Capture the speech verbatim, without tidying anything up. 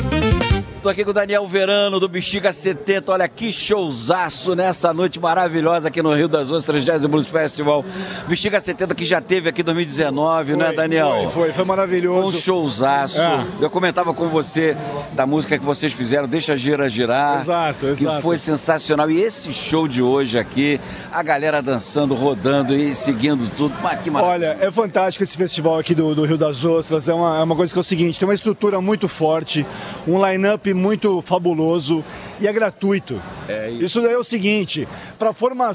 Tô aqui com o Daniel Verano, do Bexiga setenta. Olha que showzaço nessa noite maravilhosa aqui no Rio das Ostras Jazz Blues Festival. Bexiga setenta que já teve aqui em dois mil e dezenove, foi, né, Daniel? Foi, foi, foi maravilhoso. Foi um showzaço. É. Eu comentava com você da música que vocês fizeram, Deixa Gira Girar. Exato, exato. Que foi sensacional. E esse show de hoje aqui, a galera dançando, rodando e seguindo tudo. Mas que maravilha. Olha, é fantástico esse festival aqui do, do Rio das Ostras. É uma, é uma coisa que é o seguinte, tem uma estrutura muito forte, um line-up muito fabuloso e é gratuito. É isso. Isso daí é o seguinte, para formação